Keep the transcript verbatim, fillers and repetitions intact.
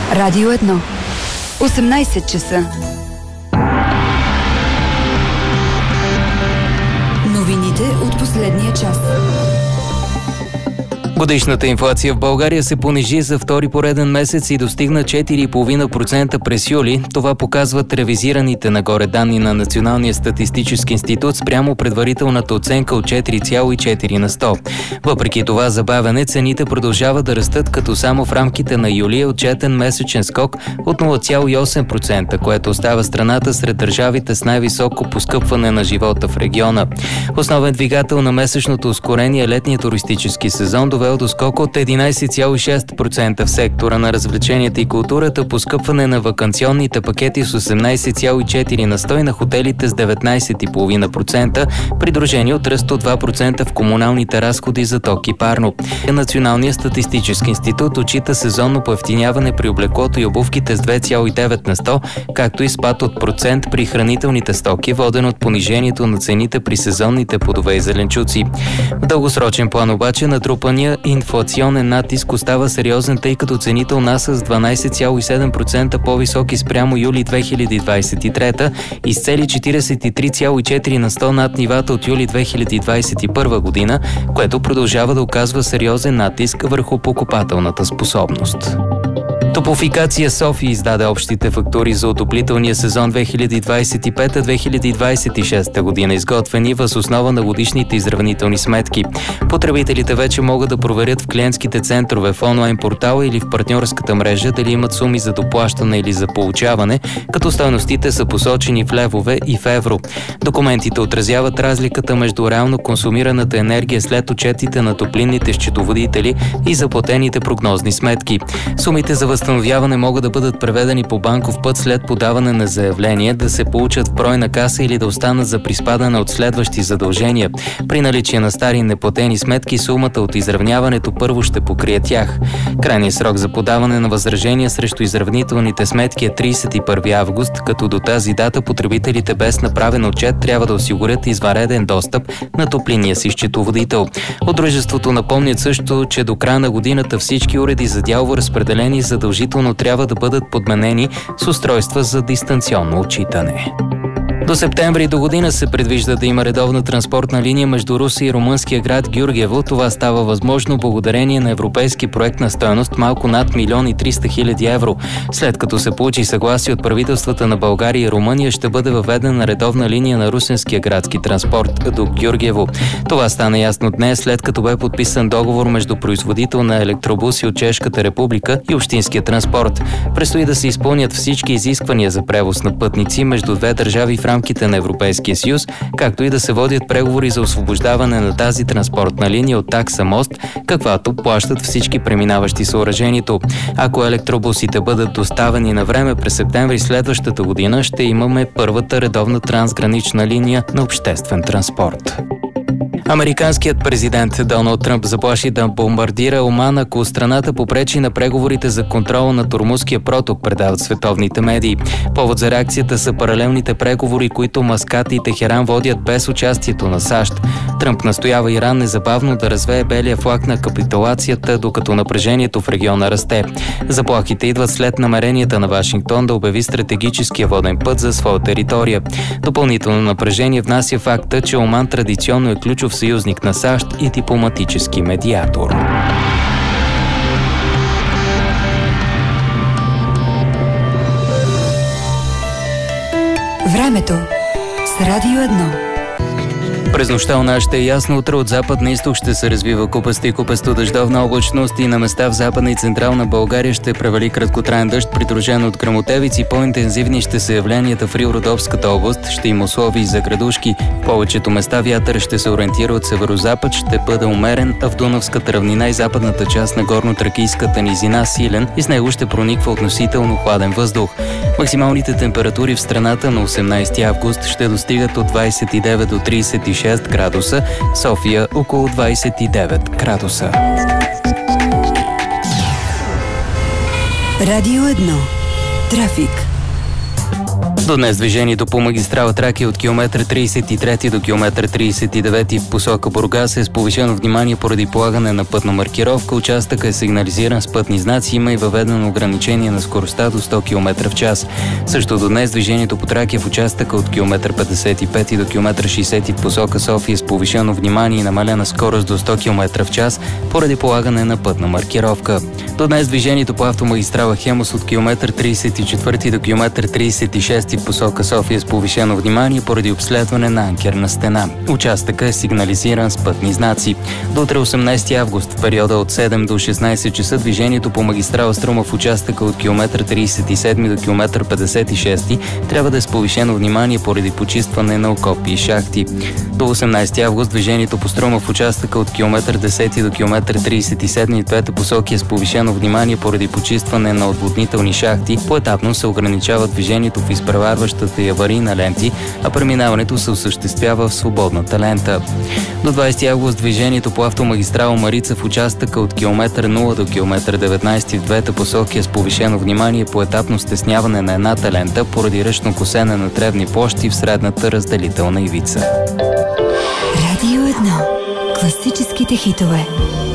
Радио едно. осемнайсет часа. Новините от последния час. Годишната инфлация в България се понижи за втори пореден месец и достигна четири цяло и пет процента през юли. Това показват ревизираните нагоре данни на Националния статистически институт спрямо предварителната оценка от четири цяло и четири на сто. Въпреки това забавяне, цените продължават да растат, като само в рамките на юли е отчетен месечен скок от нула цяло и осем процента, което остава страната сред държавите с най-високо поскъпване на живота в региона. Основен двигател на месечното ускорение е летният туристически сезон, довел до скок от единайсет цяло и шест процента в сектора на развлеченията и културата, поскъпване на ваканционните пакети с осемнайсет цяло и четири на сто и на хотелите с деветнайсет цяло и пет процента, придружени от ръст от два процента в комуналните разходи за ток и парно. Националният статистически институт отчита сезонно поевтиняване при облеклото и обувките с две цяло и девет на сто, както и спад от процент при хранителните стоки, воден от понижението на цените при сезонните плодове и зеленчуци. В дългосрочен план обаче натрупания инфлационен натиск остава сериозен, тъй като цените у нас са с дванайсет цяло и седем процента по-високи спрямо юли две хиляди двайсет и трета и с цели четирийсет и три цяло и четири на сто над нивата от юли две хиляди двайсет и първа година, което продължава да оказва сериозен натиск върху покупателната способност. Топлофикация София издаде общите фактури за отоплителния сезон две хиляди двайсет и пета - две хиляди двайсет и шеста година, изготвени въз основа на годишните изравнителни сметки. Потребителите вече могат да проверят в клиентските центрове, в онлайн портала или в партньорската мрежа дали имат суми за доплащане или за получаване, като стойностите са посочени в левове и в евро. Документите отразяват разликата между реално консумираната енергия след отчетите на топлинните счетоводители и заплатените прогнозни сметки. Сумите за възстановяване могат да бъдат преведени по банков път след подаване на заявление, да се получат в бройна каса или да останат за приспадане от следващи задължения. При наличие на стари неплатени сметки, сумата от изравняването първо ще покрие тях. Крайният срок за подаване на възражения срещу изравнителните сметки е трийсет и първи август, като до тази дата потребителите без направен отчет трябва да осигурят извънреден достъп на топлинния си счетоводител. От дружеството напомнят също, че до края на годината всички уреди за дялово разпределени задължително трябва да бъдат подменени с устройства за дистанционно отчитане. До септември до година се предвижда да има редовна транспортна линия между Русе и румънския град Гюргево. Това става възможно благодарение на европейски проект на стойност малко над милион и триста хиляди евро. След като се получи съгласие от правителствата на България и Румъния, ще бъде въведена редовна линия на русенския градски транспорт до Гюргево. Това стана ясно днес, след като бе подписан договор между производител на електробуси от Чешката република и общинския транспорт. Предстои да се изпълнят всички изисквания за превоз на пътници между две държави в рамките на Европейския съюз, както и да се водят преговори за освобождаване на тази транспортна линия от такса мост, каквато плащат всички преминаващи съоръжението. Ако електробусите бъдат доставени на време през септември следващата година, ще имаме първата редовна трансгранична линия на обществен транспорт. Американският президент Доналд Тръмп заплаши да бомбардира Оман, ако страната попречи на преговорите за контрола на Ормузския проток, предават световните медии. Повод за реакцията са паралелните преговори, които Маскат и Техеран водят без участието на САЩ. Тръмп настоява Иран незабавно да развее белия флаг на капитулацията, докато напрежението в региона расте. Заплахите идват след намеренията на Вашингтон да обяви стратегическия воден път за своя територия. Допълнително напрежение внася факта, че Оман традиционно е ключов съюзник на САЩ и дипломатически медиатор. Времето с Радио едно. През нощта у нас ще е ясно, утре от запад на изток ще се развива купаста и купесто дъждовна облачност и на места в западна и централна България ще превали краткотраен дъжд, придружен от гръмотевици. По-интензивни ще са явленията в Рио-Родопската област, ще има условия за градушки. В повечето места вятър ще се ориентира от северозапад, ще бъде умерен, а в Дунавската равнина и западната част на горно-тракийската низина силен и с него ще прониква относително хладен въздух. Максималните температури в страната на осемнайсети август ще достигат от двайсет и девет до трийсет и шест градуса, София около двайсет и девет градуса. Радио едно. Трафик. До днес движението по магистрала Тракия от километър тридесет и трети до километър тридесет и девети в посока Бургас е с повишено внимание поради полагане на пътна маркировка. Участъкът е сигнализиран с пътни знаци, има и въведено ограничение на скоростта до сто километра в час. Също до днес движението по Тракия в участъка от километър петдесет и пети до километър шейсети в посока София с повишено внимание и намалена скорост до сто километра в час поради полагане на пътна маркировка. До днес движението по автомагистрала Хемус от километър тридесет и четвърти до километър тридесет и шести в посока София с повишено внимание поради обследване на анкерна стена. Участъкът е сигнализиран с пътни знаци. До утре осемнайсети август в периода от седем до шестнайсет часа движението по магистрала Струма в участъка от километър тридесет и седми до километър петдесет и шести трябва да е с повишено внимание поради почистване на окопи и шахти. До осемнайсети август движението по Струма в участъка от километър десети до километър тридесет и седми в двете посоки е с повишено внимание поради почистване на отводнителни шахти. Поетапно се ограничава движението в изпреварващата и аварийна ленти, а преминаването се осъществява в свободната лента. До двайсети август движението по автомагистрала Марица в участъка от километър нула до километър деветнайсети в двете посоки е с повишено внимание поетапно стесняване на едната лента поради ръчно косене на тревни площи в средната разделителна ивица. Радио едно. Класическите хитове.